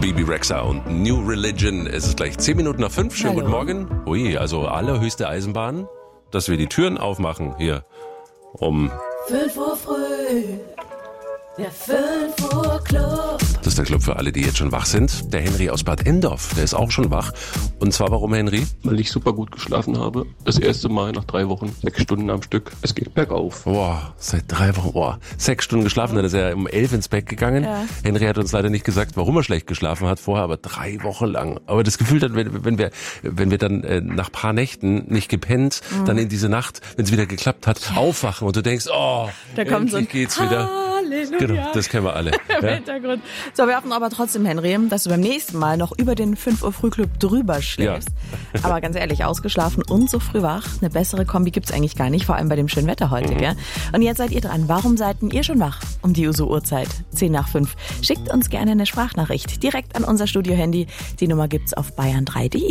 Bibi Rexha und New Religion. Es ist gleich 10 Minuten nach 5. Schönen guten Morgen. Ui, also allerhöchste Eisenbahn, dass wir die Türen aufmachen hier um 5 Uhr früh, der 5 Uhr Club. Das ist der Club für alle, die jetzt schon wach sind. Der Henry aus Bad Endorf, der ist auch schon wach. Und zwar warum, Henry? Weil ich super gut geschlafen habe. Das erste Mal nach 3 Wochen, 6 Stunden am Stück. Es geht bergauf. Boah, seit 3 Wochen, 6 Stunden geschlafen, dann ist er um 11 ins Bett gegangen. Ja. Henry hat uns leider nicht gesagt, warum er schlecht geschlafen hat vorher, aber 3 Wochen lang. Aber das Gefühl hat, wenn wir dann nach paar Nächten nicht gepennt, dann in diese Nacht, wenn es wieder geklappt hat, aufwachen und du denkst, da kommt so ein geht's wieder. Halleluja. Genau, das kennen wir alle. Im Hintergrund. So, wir hoffen aber trotzdem, Henry, dass du beim nächsten Mal noch über den 5 Uhr Frühclub drüber schläfst. Ja. Aber ganz ehrlich, ausgeschlafen und so früh wach, eine bessere Kombi gibt's eigentlich gar nicht, vor allem bei dem schönen Wetter heute, gell? Und jetzt seid ihr dran. Warum seid denn ihr schon wach um die Uhrzeit? 10 nach 5. Schickt uns gerne eine Sprachnachricht direkt an unser Studio-Handy. Die Nummer gibt's auf bayern3.de.